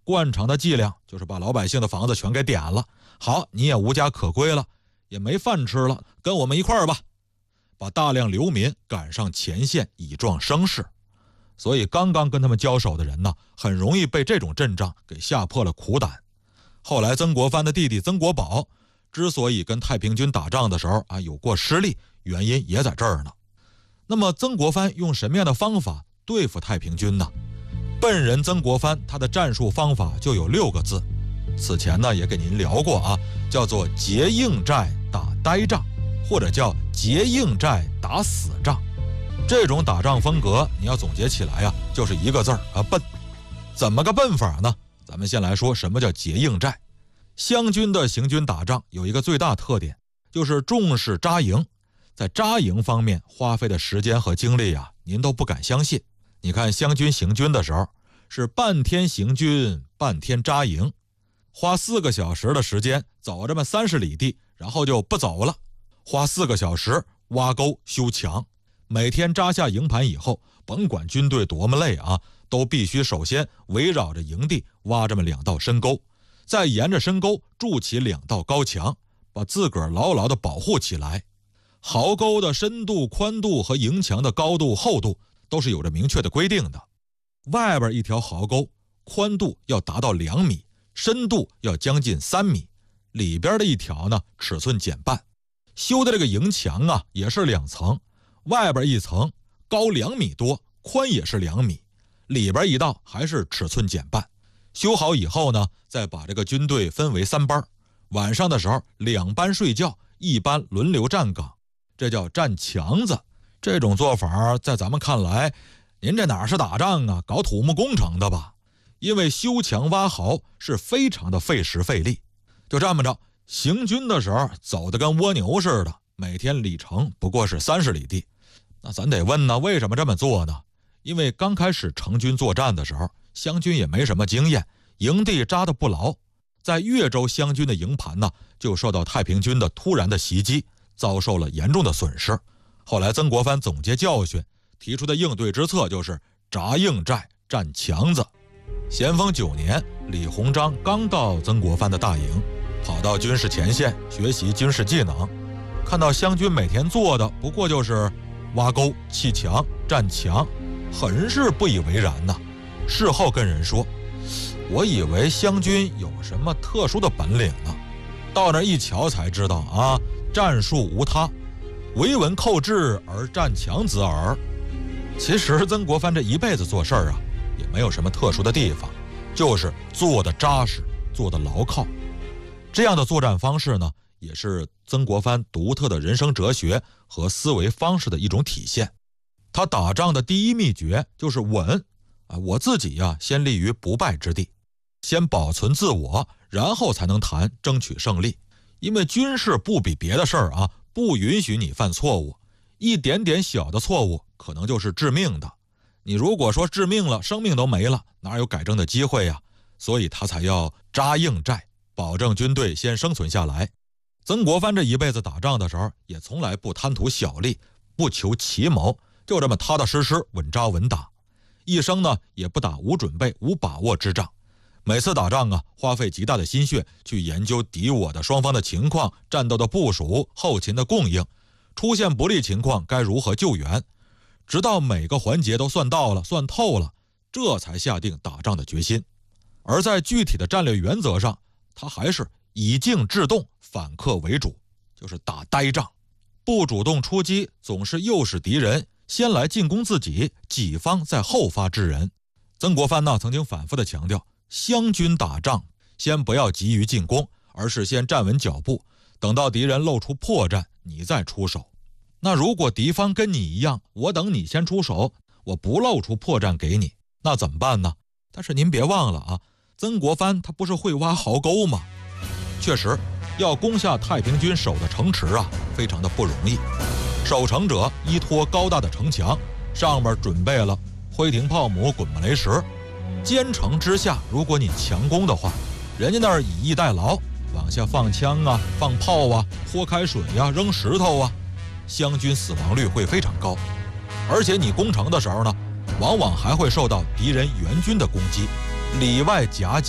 惯常的伎俩就是把老百姓的房子全给点了，好，你也无家可归了，也没饭吃了，跟我们一块儿吧，把大量流民赶上前线以壮声势。所以刚刚跟他们交手的人呢，很容易被这种阵仗给吓破了苦胆。后来曾国藩的弟弟曾国宝之所以跟太平军打仗的时候有过失利，原因也在这儿呢。那么曾国藩用什么样的方法对付太平军呢？笨人曾国藩他的战术方法就有6个字，此前呢也给您聊过叫做结硬寨打呆仗，或者叫结硬寨打死仗。这种打仗风格你要总结起来就是一个字笨。怎么个笨法呢？咱们先来说什么叫结硬寨。湘军的行军打仗有一个最大特点，就是重视扎营。在扎营方面花费的时间和精力您都不敢相信。你看湘军行军的时候是半天行军半天扎营，花4个小时的时间走这么30里地，然后就不走了，花4个小时挖沟修墙。每天扎下营盘以后，甭管军队多么累都必须首先围绕着营地挖这么2道深沟，再沿着深沟筑起2道高墙，把自个儿牢牢地保护起来。壕沟的深度、宽度和营墙的高度、厚度都是有着明确的规定的。外边一条壕沟宽度要达到2米，深度要将近3米，里边的一条呢尺寸减半。修的这个营墙也是2层，外边一层高2米多，宽也是2米，里边一道还是尺寸减半。修好以后呢，再把这个军队分为3班，晚上的时候2班睡觉，1班轮流站岗，这叫站墙子。这种做法在咱们看来，您这哪是打仗搞土木工程的吧？因为修墙挖壕是非常的费时费力。就这么着，行军的时候走得跟蜗牛似的，每天里程不过是30里地。那咱得问呢，为什么这么做呢？因为刚开始成军作战的时候，湘军也没什么经验，营地扎得不牢，在越州湘军的营盘呢就受到太平军的突然的袭击，遭受了严重的损失。后来曾国藩总结教训，提出的应对之策就是扎硬寨站墙子。咸丰9年，李鸿章刚到曾国藩的大营，跑到军事前线学习军事技能，看到湘军每天做的不过就是挖沟、砌墙、站墙，很是不以为然呐。事后跟人说，我以为湘军有什么特殊的本领呢，到那一瞧才知道战术无他，唯闻寇至而战墙子耳。其实曾国藩这一辈子做事儿也没有什么特殊的地方，就是做得扎实，做得牢靠。这样的作战方式呢，也是曾国藩独特的人生哲学和思维方式的一种体现。他打仗的第一秘诀就是稳我自己先立于不败之地，先保存自我，然后才能谈争取胜利。因为军事不比别的事儿不允许你犯错误，一点点小的错误可能就是致命的。你如果说致命了，生命都没了，哪有改正的机会呀？所以他才要扎硬寨，保证军队先生存下来。曾国藩这一辈子打仗的时候，也从来不贪图小利，不求奇谋，就这么踏踏实实，稳扎稳打。一生呢，也不打无准备、无把握之仗。每次打仗花费极大的心血去研究敌我的双方的情况、战斗的部署、后勤的供应，出现不利情况该如何救援，直到每个环节都算到了、算透了，这才下定打仗的决心。而在具体的战略原则上，他还是以静制动、反客为主，就是打呆仗，不主动出击，总是诱使敌人先来进攻自己，己方在后发制人。曾国藩曾经反复地强调，湘军打仗先不要急于进攻，而是先站稳脚步，等到敌人露出破绽，你再出手。那如果敌方跟你一样，我等你先出手，我不露出破绽给你，那怎么办呢？但是您别忘了曾国藩他不是会挖壕沟吗？确实，要攻下太平军守的城池非常的不容易。守城者依托高大的城墙，上面准备了灰碇炮母、滚木雷石。坚城之下，如果你强攻的话，人家那儿以逸待劳，往下放枪放炮泼开水扔石头湘军死亡率会非常高。而且你攻城的时候呢，往往还会受到敌人援军的攻击，里外夹击。